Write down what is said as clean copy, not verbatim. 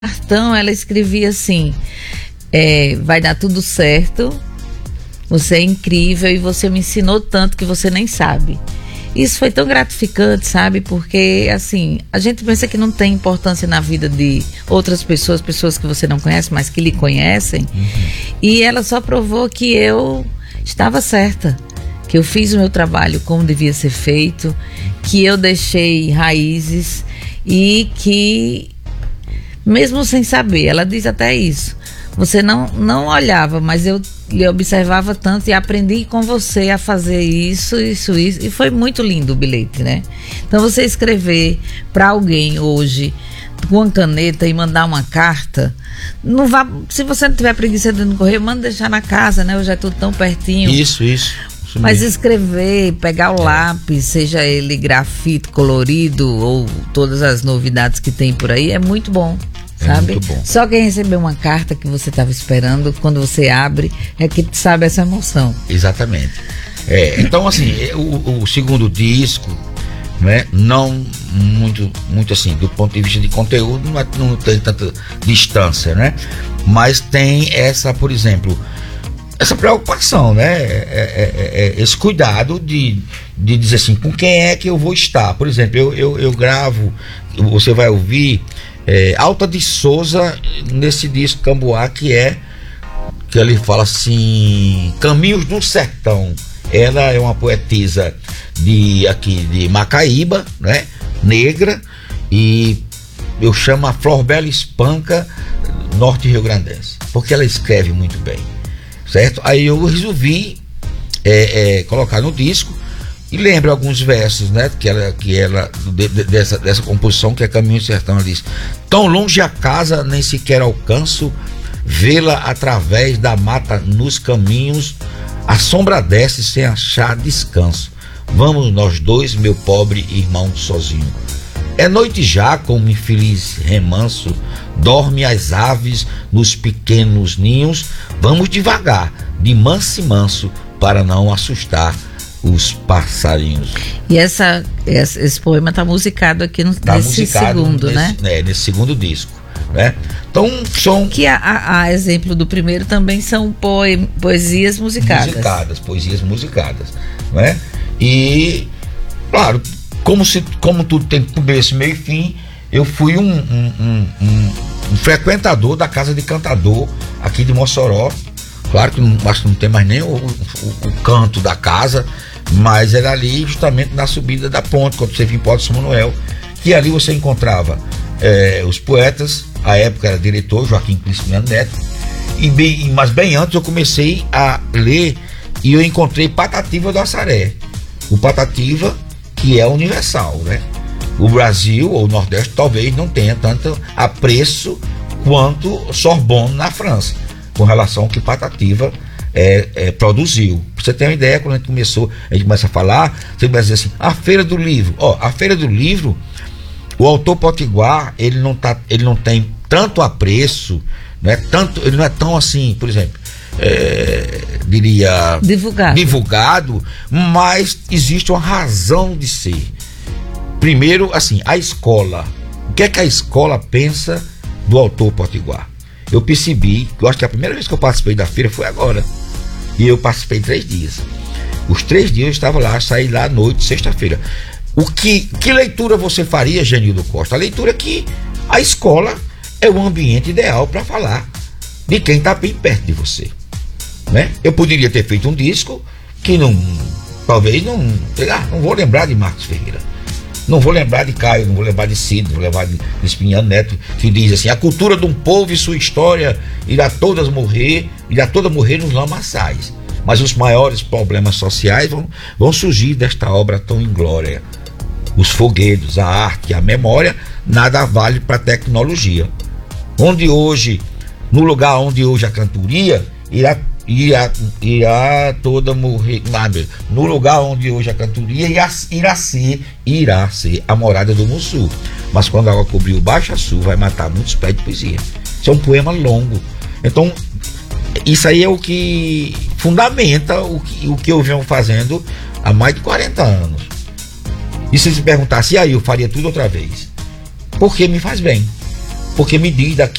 cartão ela escrevia assim: vai dar tudo certo, você é incrível e você me ensinou tanto que você nem sabe. Isso foi tão gratificante, sabe? Porque, assim, a gente pensa que não tem importância na vida de outras pessoas que você não conhece, mas que lhe conhecem. E ela só provou que eu estava certa, que eu fiz o meu trabalho como devia ser feito, que eu deixei raízes e que, mesmo sem saber, ela diz até isso, você não olhava, mas eu lhe observava tanto e aprendi com você a fazer isso, e foi muito lindo o bilhete, né? Então você escrever para alguém hoje com uma caneta e mandar uma carta, não vá, se você não tiver preguiça de ir no correio, manda deixar na casa, né? Hoje é tudo tão pertinho. Isso Mas escrever, pegar o lápis, seja ele grafite, colorido ou todas as novidades que tem por aí, é muito bom. Sabe? Muito bom. Só quem recebeu uma carta que você estava esperando, quando você abre, é que sabe essa emoção. Exatamente. Então, assim, o segundo disco, né, não muito assim, do ponto de vista de conteúdo, não tem tanta distância, né? Mas tem essa, por exemplo, essa preocupação, né? Esse cuidado de dizer assim, com quem é que eu vou estar. Por exemplo, eu gravo, você vai ouvir Alta de Souza nesse disco Cambuá, que ele fala assim: Caminhos do Sertão. Ela é uma poetisa de Macaíba, né? Negra, e eu chamo a Flor Bela Espanca, norte rio-grandense, porque ela escreve muito bem, certo? Aí eu resolvi colocar no disco. E lembra alguns versos, né? Que ela dessa composição, que é Caminho do Sertão. Ela diz: tão longe a casa, nem sequer alcanço vê-la através da mata nos caminhos. A sombra desce sem achar descanso. Vamos nós dois, meu pobre irmão sozinho. É noite já, como infeliz remanso, dorme as aves nos pequenos ninhos. Vamos devagar, de manso em manso, para não assustar os passarinhos. E esse poema está musicado aqui nesse segundo, né? Nesse segundo disco, né? Então são... Que a exemplo do primeiro também são poesias musicadas. Poesias musicadas, né? E, claro, como tudo tem começo, meio e fim, eu fui um frequentador da Casa de Cantador aqui de Mossoró. Claro que acho que não tem mais nem o canto da casa, mas era ali justamente na subida da ponte, quando você vinha em Porto São Manuel, que ali você encontrava os poetas. À época era diretor Joaquim Crispiniano Neto, mas bem antes eu comecei a ler e eu encontrei Patativa do Assaré. O Patativa, que é universal, né? O Brasil ou o Nordeste talvez não tenha tanto apreço quanto Sorbonne na França, com relação ao que Patativa produziu. Pra você ter uma ideia, quando a gente começa a falar, você começa a dizer assim: a Feira do Livro. A Feira do Livro, o autor potiguar, ele não tem tanto apreço, ele não é tão assim, por exemplo, diria divulgado, mas existe uma razão de ser. Primeiro, assim, a escola. O que é que a escola pensa do autor potiguar? Eu percebi, eu acho que a primeira vez que eu participei da feira foi agora. E eu participei 3 dias. Os 3 dias eu estava lá, saí lá à noite, sexta-feira. Que leitura você faria, Genildo Costa? A leitura que a escola é o ambiente ideal para falar de quem está bem perto de você, né? Eu poderia ter feito um disco que talvez não vou lembrar de Marcos Ferreira, não vou lembrar de Caio, não vou lembrar de Cid, não vou lembrar de Espinhano Neto, que diz assim: a cultura de um povo e sua história irá toda morrer nos lamaçais. Mas os maiores problemas sociais vão surgir desta obra tão inglória. Os foguedos, a arte, a memória, nada vale para a tecnologia. No lugar onde hoje a cantoria irá toda morrer. No lugar onde hoje a cantoria irá ser a morada do Mussu. Mas quando a água cobrir o Baixo Açu, vai matar muitos pés de poesia. Isso é um poema longo. Então, isso aí é o que fundamenta o que eu venho fazendo há mais de 40 anos. E se perguntasse, aí eu faria tudo outra vez? Porque me faz bem. porque medida